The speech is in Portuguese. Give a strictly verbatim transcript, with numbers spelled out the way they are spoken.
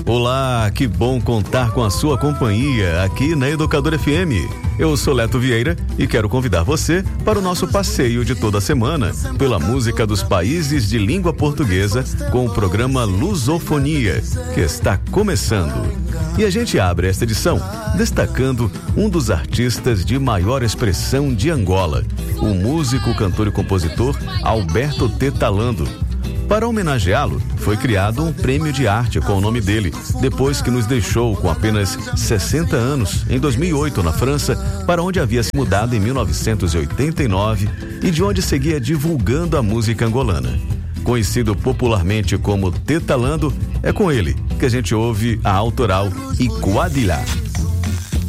Olá, que bom contar com a sua companhia aqui na Educadora F M. Eu sou Leto Vieira e quero convidar você para o nosso passeio de toda semana pela música dos países de língua portuguesa com o programa Lusofonia, que está começando. E a gente abre esta edição destacando um dos artistas de maior expressão de Angola, o músico, cantor e compositor Alberto Tetalando. Para homenageá-lo, foi criado um prêmio de arte com o nome dele, depois que nos deixou com apenas sessenta anos, em dois mil e oito, na França, para onde havia se mudado em mil novecentos e oitenta e nove e de onde seguia divulgando a música angolana. Conhecido popularmente como Tetalando, é com ele que a gente ouve a autoral Iguadilá.